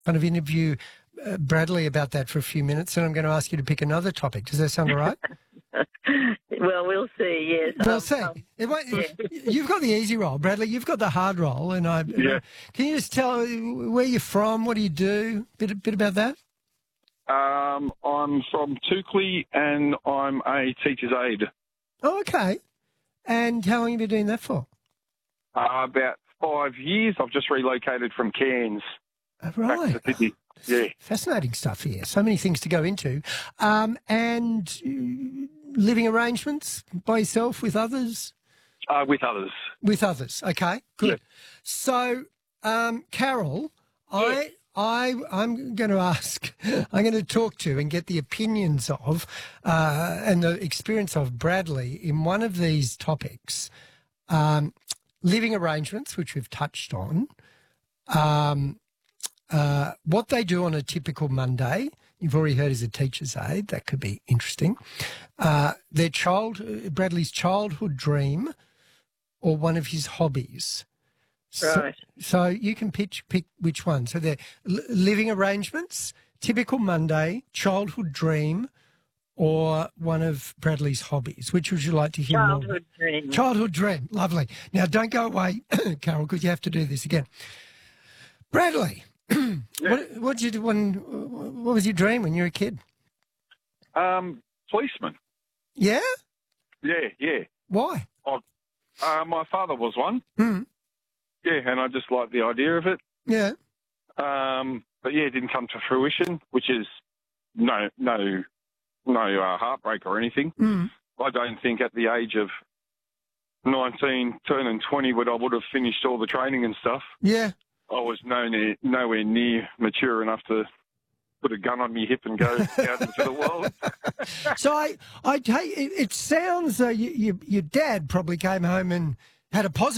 kind of interview Bradley about that for a few minutes, and I'm going to ask you to pick another topic. Does that sound all right? Well, we'll see, yes. We'll see. You've got the easy role, Bradley. You've got the hard role. And can you just tell where you're from? What do you do? Bit about that? I'm from Toukley, and I'm a teacher's aide. Oh, okay. And how long have you been doing that for? About 5 years. I've just relocated from Cairns right. back to Sydney. Yeah. Fascinating stuff here. So many things to go into. And living arrangements by yourself, with others? With others. With others. Okay, good. Yeah. So, Carol, Yes. I'm going to ask, I'm going to talk to and get the opinions of and the experience of Bradley in one of these topics, living arrangements, which we've touched on, what they do on a typical Monday. You've already heard as a teacher's aide. That could be interesting. Bradley's childhood dream or one of his hobbies. Right. So you can pick which one. So they're living arrangements, typical Monday, childhood dream, or one of Bradley's hobbies. Which would you like to hear more? Childhood dream. Childhood dream. Lovely. Now, don't go away, Carol, because you have to do this again. Bradley, what did you do what was your dream when you were a kid? Policeman. Yeah? Yeah. Why? My father was one. Mm. Yeah, and I just liked the idea of it. Yeah. But yeah, it didn't come to fruition, which is no heartbreak or anything. Mm. I don't think at the age of 19, turning 20, I would have finished all the training and stuff. Yeah. I was nowhere near mature enough to put a gun on my hip and go out into the world. So I take it sounds your dad probably came home and had a positive